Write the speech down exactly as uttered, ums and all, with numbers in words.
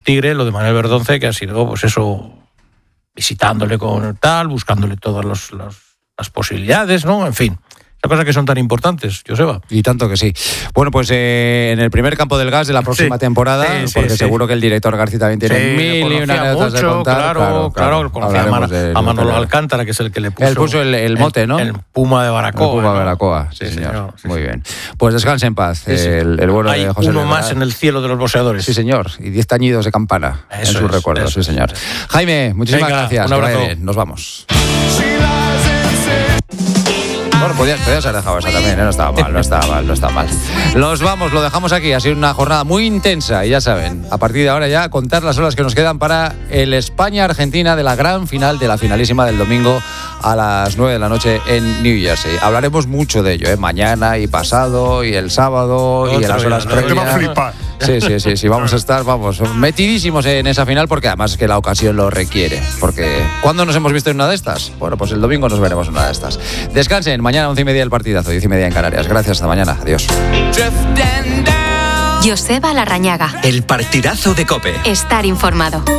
Tigre, lo de Manuel Verdonce, que ha sido, pues eso, visitándole con tal, buscándole todas los, los, las posibilidades, ¿no? En fin. Las cosas que son tan importantes, Joseba. Y tanto que sí. Bueno, pues eh, en el primer campo del gas de la próxima sí, temporada, sí, porque sí, seguro sí. que el director García también tiene sí, mil y una anécdotas de contar. Claro, claro, claro conocía a, Man, de, a Manolo Alcántara, que es el que le puso... Él puso el, el mote, ¿no? El, el Puma de Baracoa. El Puma ¿no? de Baracoa, sí, sí señor. señor sí, Muy sí. bien. Pues descanse en paz, sí, sí. El, el bueno Hay de José uno Leonardo. más en el cielo de los boxeadores. Sí, señor, y diez tañidos de campana eso en sus es, recuerdos, sí señor. Es. Jaime, muchísimas Venga, gracias. Un abrazo. Nos vamos. Bueno, podías, podías haber dejado esa también, ¿eh? No estaba mal, no estaba mal, no estaba mal. Los vamos, lo dejamos aquí. Ha sido una jornada muy intensa y ya saben, a partir de ahora ya contar las horas que nos quedan para el España-Argentina de la gran final de la finalísima del domingo a las nueve de la noche en New Jersey. Hablaremos mucho de ello, ¿eh? Mañana y pasado y el sábado Otra y en las horas previas. Sí, sí, sí, sí, vamos a estar, vamos, metidísimos en esa final porque además es que la ocasión lo requiere. Porque ¿cuándo nos hemos visto en una de estas? Bueno, pues el domingo nos veremos en una de estas. Descansen, mañana once y media el partidazo, diez y media en Canarias. Gracias, hasta mañana, adiós. Joseba Larrañaga. El partidazo de COPE. Estar informado.